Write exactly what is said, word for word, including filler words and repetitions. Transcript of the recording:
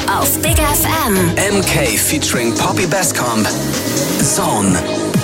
auf Big F M. M K featuring Poppy Bestcomb. Zone.